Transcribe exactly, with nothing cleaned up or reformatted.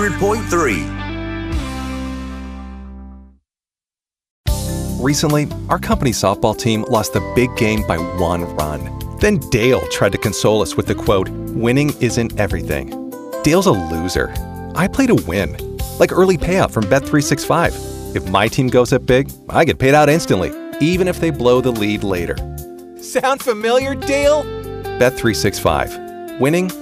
hundred point three. Recently, our company softball team lost the big game by one run. Then Dale tried to console us with the quote, "Winning isn't everything." Dale's a loser. I play to win, like early payout from Bet three sixty-five. If my team goes up big, I get paid out instantly, even if they blow the lead later. Sound familiar, Dale? Bet three sixty-five. Winning